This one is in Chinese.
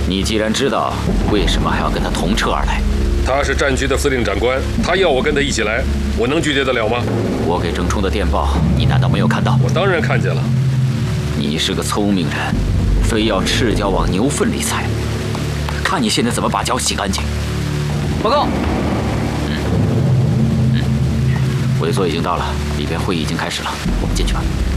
你既然知道，为什么还要跟他同车而来？ 他是战区的司令长官，他要我跟他一起来，我能拒绝得了吗？ 我给郑冲的电报，你难道没有看到？ 我当然看见了。 你是个聪明人，非要赤脚往牛粪里踩，看你现在怎么把脚洗干净。报告。委座已经到了，里边会议已经开始了，我们进去吧。